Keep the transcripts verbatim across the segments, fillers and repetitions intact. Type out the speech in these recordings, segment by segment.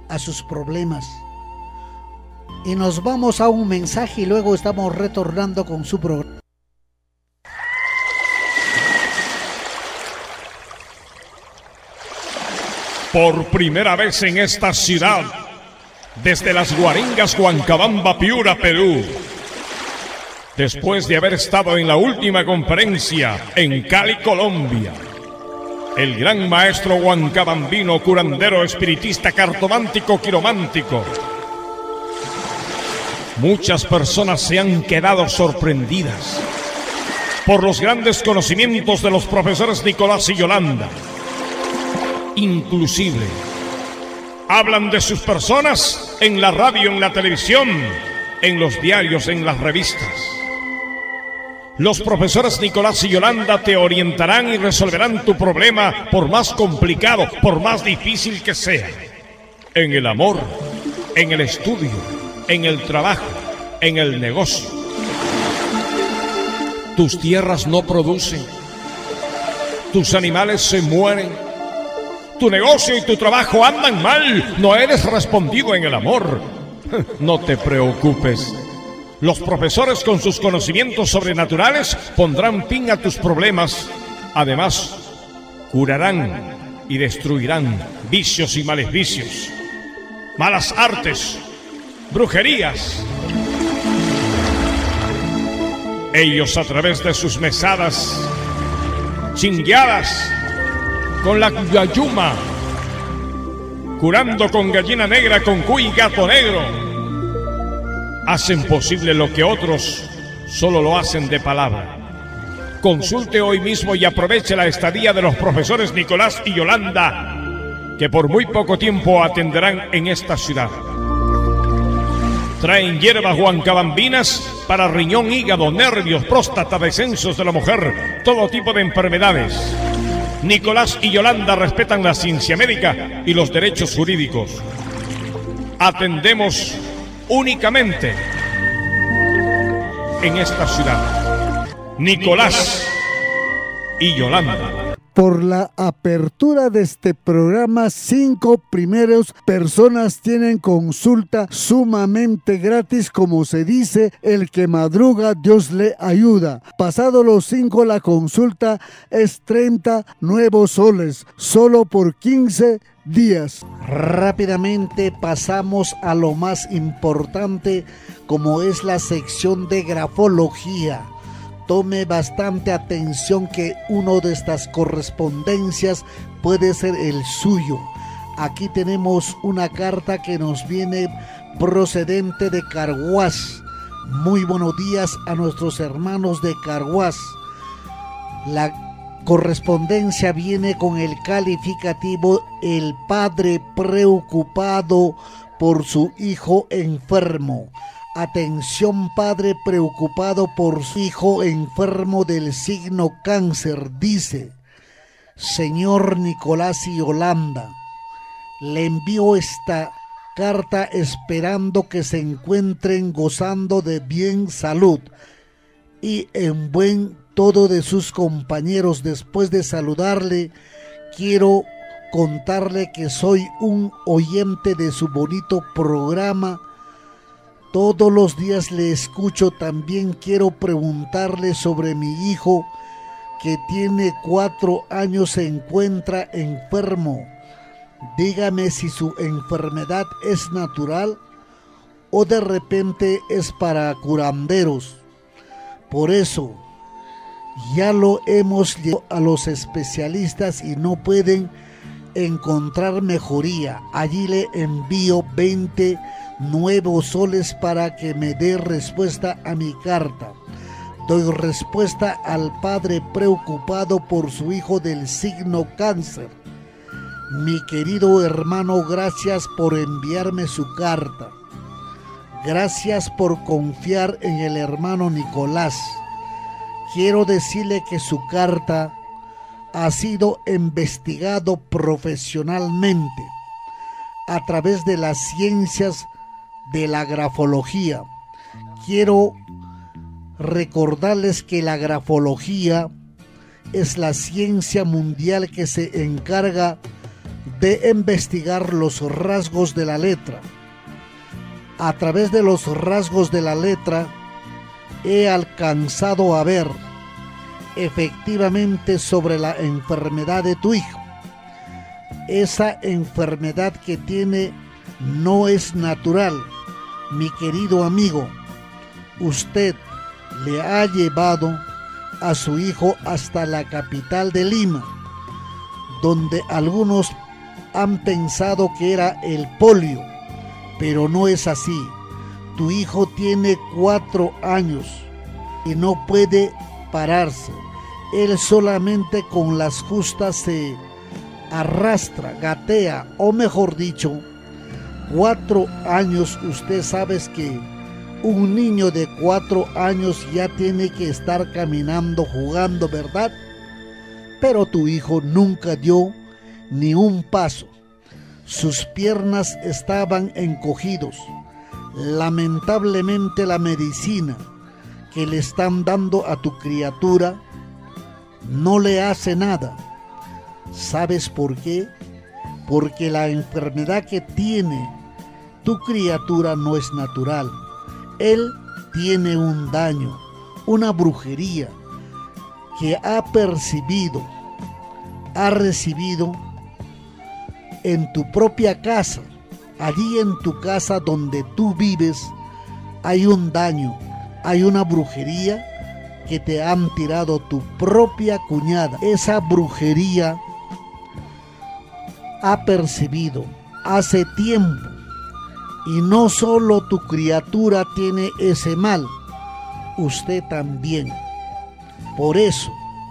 a sus problemas. Y nos vamos a un mensaje y luego estamos retornando con su programa. Por primera vez en esta ciudad, desde las Guaringas, Huancabamba, Piura, Perú, después de haber estado en la última conferencia en Cali, Colombia, el gran maestro huancabambino, curandero, espiritista, cartomántico, quiromántico, muchas personas se han quedado sorprendidas por los grandes conocimientos de los profesores Nicolás y Yolanda. Inclusive hablan de sus personas en la radio, en la televisión, en los diarios, en las revistas. Los profesores Nicolás y Yolanda te orientarán y resolverán tu problema, por más complicado, por más difícil que sea. En el amor, en el estudio, en el trabajo, en el negocio. Tus tierras no producen, tus animales se mueren, tu negocio y tu trabajo andan mal, no eres respondido en el amor. No te preocupes. Los profesores, con sus conocimientos sobrenaturales, pondrán fin a tus problemas. Además, curarán y destruirán vicios y maleficios, malas artes, brujerías. Ellos, a través de sus mesadas, chingueadas, con la yayuma, curando con gallina negra, con cuy y gato negro, hacen posible lo que otros solo lo hacen de palabra. Consulte hoy mismo y aproveche la estadía de los profesores Nicolás y Yolanda, que por muy poco tiempo atenderán en esta ciudad. Traen hierbas huancabambinas para riñón, hígado, nervios, próstata, descensos de la mujer, todo tipo de enfermedades. Nicolás y Yolanda respetan la ciencia médica y los derechos jurídicos. Atendemos únicamente en esta ciudad. Nicolás y Yolanda. Por la apertura de este programa, cinco primeros personas tienen consulta sumamente gratis. Como se dice, el que madruga, Dios le ayuda. Pasado los cinco, la consulta es treinta nuevos soles, solo por quince días. Rápidamente pasamos a lo más importante, como es la sección de grafología. Tome bastante atención, que uno de estas correspondencias puede ser el suyo. Aquí tenemos una carta que nos viene procedente de Carhuaz. Muy buenos días a nuestros hermanos de Carhuaz. La correspondencia viene con el calificativo el padre preocupado por su hijo enfermo. Atención, padre preocupado por su hijo enfermo del signo cáncer. Dice: señor Nicolás y Yolanda, le envío esta carta esperando que se encuentren gozando de bien salud y en buen todo de sus compañeros. Después de saludarle, quiero contarle que soy un oyente de su bonito programa. Todos los días le escucho. También quiero preguntarle sobre mi hijo, que tiene cuatro años, se encuentra enfermo. Dígame si su enfermedad es natural o de repente es para curanderos. Por eso ya lo hemos llevado a los especialistas y no pueden encontrar mejoría. Allí le envío veinte nuevos soles para que me dé respuesta a mi carta. Doy respuesta al padre preocupado por su hijo del signo cáncer. Mi querido hermano, gracias por enviarme su carta. Gracias por confiar en el hermano Nicolás. Quiero decirle que su carta ha sido investigado profesionalmente a través de las ciencias de la grafología. Quiero recordarles que la grafología es la ciencia mundial que se encarga de investigar los rasgos de la letra. A través de los rasgos de la letra he alcanzado a ver efectivamente sobre la enfermedad de tu hijo. Esa enfermedad que tiene no es natural, mi querido amigo. Usted le ha llevado a su hijo hasta la capital de Lima, donde algunos han pensado que era el polio, pero no es así. Tu hijo tiene cuatro años y no puede pararse. Él solamente con las justas se arrastra, gatea, o mejor dicho, cuatro años. Usted sabe que un niño de cuatro años ya tiene que estar caminando, jugando, ¿verdad? Pero tu hijo nunca dio ni un paso. Sus piernas estaban encogidos. Lamentablemente la medicina que le están dando a tu criatura no le hace nada. ¿Sabes por qué? Porque la enfermedad que tiene tu criatura no es natural. Él tiene un daño, una brujería que ha percibido, ha recibido en tu propia casa. Allí en tu casa donde tú vives hay un daño, hay una brujería que te han tirado tu propia cuñada. Esa brujería ha percibido hace tiempo, y no solo tu criatura tiene ese mal, usted también. Por eso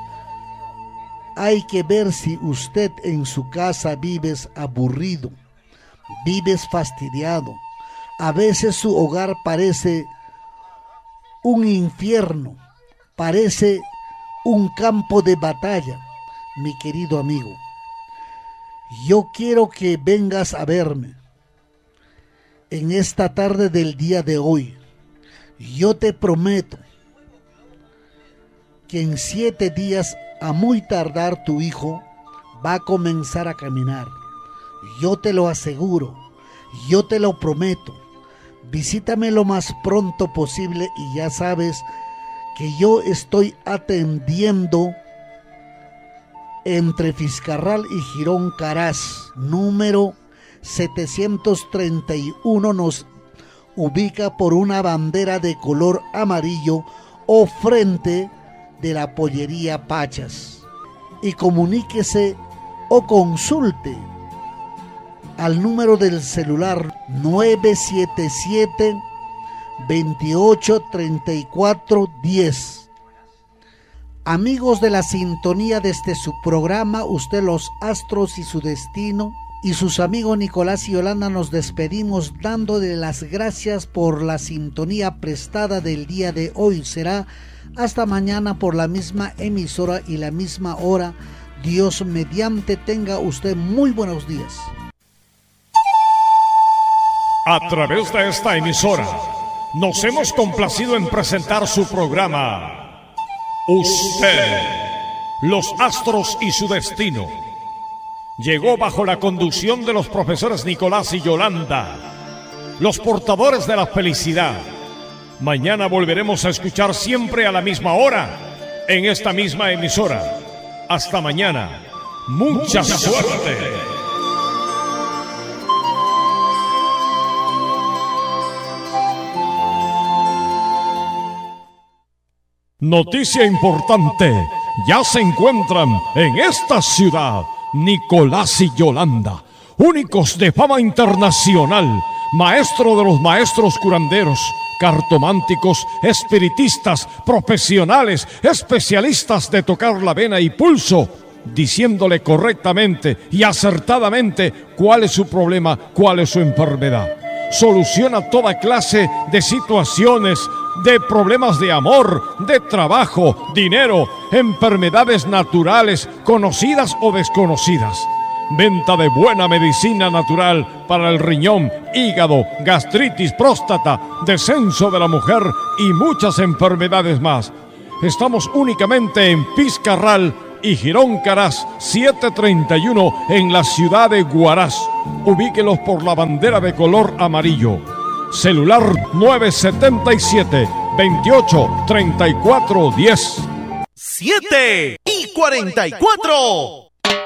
hay que ver si usted en su casa vives aburrido, vives fastidiado. A veces su hogar parece un infierno, parece un campo de batalla. Mi querido amigo, yo quiero que vengas a verme en esta tarde del día de hoy. Yo te prometo que en siete días a muy tardar tu hijo va a comenzar a caminar. Yo te lo aseguro, yo te lo prometo. Visítame lo más pronto posible y ya sabes que yo estoy atendiendo entre Fiscarral y Girón Caraz, número setecientos treinta y uno. Nos ubica por una bandera de color amarillo o frente de la pollería Pachas. Y comuníquese o consulte al número del celular nueve siete siete, veintiocho, treinta y cuatro, diez. Amigos de la sintonía desde su programa Usted, los Astros y su Destino, y sus amigos Nicolás y Yolanda, nos despedimos dándole las gracias por la sintonía prestada del día de hoy. Será hasta mañana por la misma emisora y la misma hora. Dios mediante, tenga usted muy buenos días. A través de esta emisora nos hemos complacido en presentar su programa Usted, los Astros y su Destino. Llegó bajo la conducción de los profesores Nicolás y Yolanda, los portadores de la felicidad. Mañana volveremos a escuchar siempre a la misma hora, en esta misma emisora. Hasta mañana. Mucha, Mucha suerte. suerte. Noticia importante. Ya se encuentran en esta ciudad Nicolás y Yolanda, únicos de fama internacional, maestro de los maestros curanderos, cartománticos, espiritistas, profesionales, especialistas de tocar la vena y pulso, diciéndole correctamente y acertadamente cuál es su problema, cuál es su enfermedad. Soluciona toda clase de situaciones, de problemas de amor, de trabajo, dinero, enfermedades naturales, conocidas o desconocidas. Venta de buena medicina natural para el riñón, hígado, gastritis, próstata, descenso de la mujer y muchas enfermedades más. Estamos únicamente en Fiscarral, y Girón Caraz setecientos treinta y uno en la ciudad de Huaraz. Ubíquelos por la bandera de color amarillo. Celular nueve siete siete, veintiocho, treinta y cuatro diez. siete y cuarenta y cuatro.